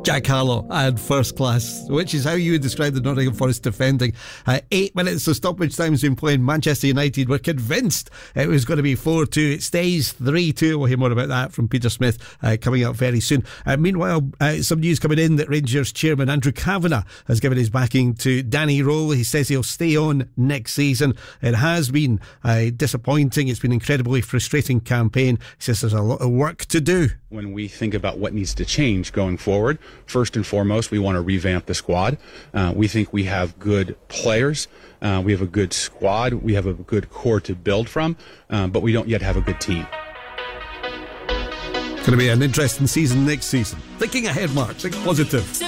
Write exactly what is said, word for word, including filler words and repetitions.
Jack Harlow and First Class, which is how you would describe the Nottingham Forest defending. Uh, eight minutes of stoppage time's been playing. Manchester United were convinced it was going to be four two. It stays three two. We'll hear more about that from Peter Smith uh, coming up very soon. Uh, meanwhile, uh, some news coming in that Rangers chairman Andrew Kavanagh has given his backing to Danny Rowe. He says he'll stay on next season. It has been uh, disappointing. It's been an incredibly frustrating campaign. He says there's a lot of work to do. When we think about what needs to change going forward, first and foremost, we want to revamp the squad. Uh, we think we have good players. Uh, we have a good squad. We have a good core to build from, um, but we don't yet have a good team. It's going to be an interesting season next season. Thinking ahead, Mark. Think positive.